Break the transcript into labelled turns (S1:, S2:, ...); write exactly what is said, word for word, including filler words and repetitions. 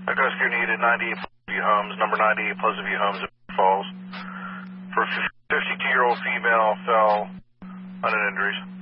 S1: Medical rescue needed ninety-eight Pleasant View Homes, number ninety-eight Pleasant View Homes in Falls. For fifty-two-year-old female fell uninjured injuries.